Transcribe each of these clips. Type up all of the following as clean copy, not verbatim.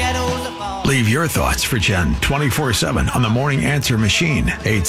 Leave your thoughts for Jen 24/7 on the Morning Answer Machine,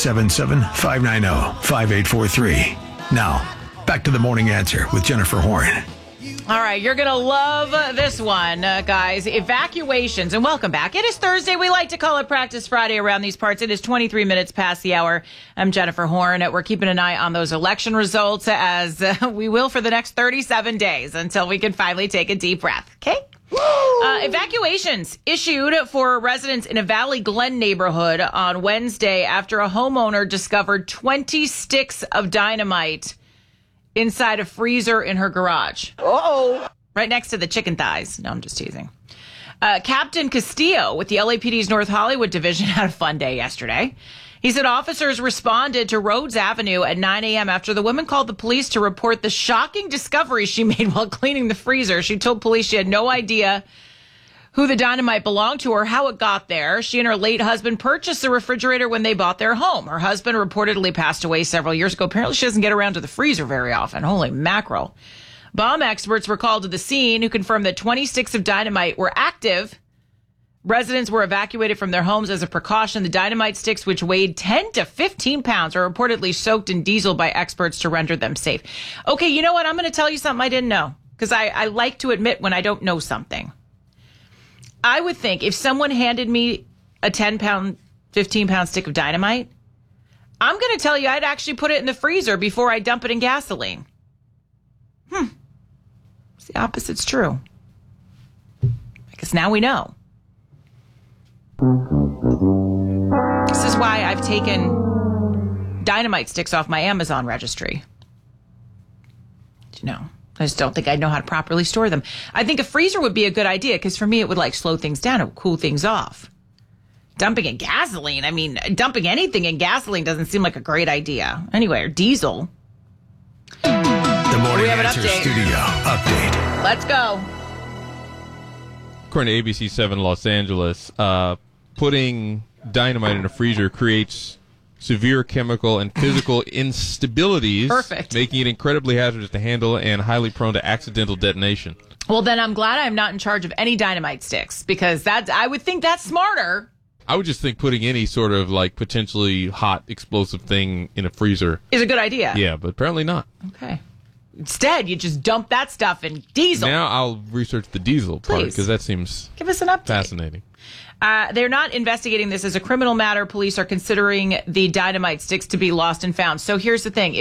877-590-5843. Now, back to the Morning Answer with Jennifer Horn. All right, you're going to love this one, guys. Evacuations. And welcome back. It is Thursday. We like to call it Practice Friday around these parts. It is 23 minutes past the hour. I'm Jennifer Horn. We're keeping an eye on those election results, as we will for the next 37 days until we can finally take a deep breath. Okay? Evacuations issued for residents in a Valley Glen neighborhood on Wednesday after a homeowner discovered 20 sticks of dynamite inside a freezer in her garage. Uh-oh. Right next to the chicken thighs. No, I'm just teasing. Captain Castillo with the LAPD's North Hollywood division had a fun day yesterday. He said officers responded to Rhodes Avenue at 9 a.m. after the woman called the police to report the shocking discovery she made while cleaning the freezer. She told police she had no idea who the dynamite belonged to or how it got there. She and her late husband purchased the refrigerator when they bought their home. Her husband reportedly passed away several years ago. Apparently she doesn't get around to the freezer very often. Holy mackerel. Bomb experts were called to the scene, who confirmed that 20 sticks of dynamite were active. Residents were evacuated from their homes as a precaution. The dynamite sticks, which weighed 10 to 15 pounds, are reportedly soaked in diesel by experts to render them safe. Okay, you know what? I'm going to tell you something I didn't know, because I like to admit when I don't know something. I would think if someone handed me a 10-pound, 15-pound stick of dynamite, I'm going to tell you I'd actually put it in the freezer before I dump it in gasoline. It's the opposite's true. I guess now we know. This is why I've taken dynamite sticks off my Amazon registry. You know, I just don't think I know how to properly store them. I think a freezer would be a good idea, because for me it would slow things down, it would cool things off. Dumping in gasoline, dumping anything in gasoline doesn't seem like a great idea. Anyway, or diesel. The Morning We have an Answer update. Studio update. Let's go. According to ABC 7 Los Angeles, putting dynamite in a freezer creates severe chemical and physical instabilities, Perfect. making it incredibly hazardous to handle and highly prone to accidental detonation. Well, then I'm glad I'm not in charge of any dynamite sticks, because I would think that's smarter. I would just think putting any sort of potentially hot explosive thing in a freezer Is a good idea. Yeah, but apparently not. Okay. Instead, you just dump that stuff in diesel. Now I'll research the diesel part, Please. because that seems Give us an update. fascinating. They're not investigating this as a criminal matter. Police are considering the dynamite sticks to be lost and found. So here's the thing.